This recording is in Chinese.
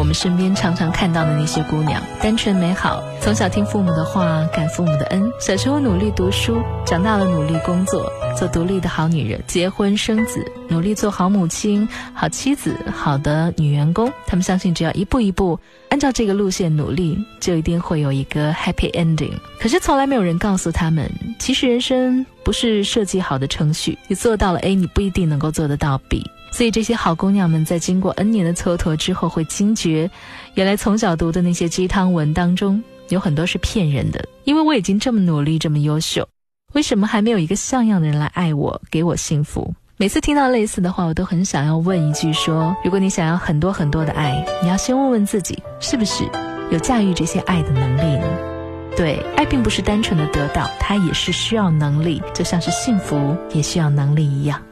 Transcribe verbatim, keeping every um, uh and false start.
我们身边常常看到的那些姑娘，单纯美好，从小听父母的话，感父母的恩，小时候努力读书，长大了努力工作，做独立的好女人，结婚生子，努力做好母亲、好妻子、好的女员工。他们相信只要一步一步按照这个路线努力，就一定会有一个 happy ending。 可是从来没有人告诉他们，其实人生不是设计好的程序，你做到了 A， 你不一定能够做得到 B。 所以这些好姑娘们在经过 N 年的蹉跎之后，会惊觉原来从小读的那些鸡汤文当中有很多是骗人的。因为我已经这么努力，这么优秀，为什么还没有一个像样的人来爱我，给我幸福？每次听到类似的话，我都很想要问一句说，如果你想要很多很多的爱，你要先问问自己，是不是有驾驭这些爱的能力呢？对，爱并不是单纯的得到，它也是需要能力，就像是幸福也需要能力一样。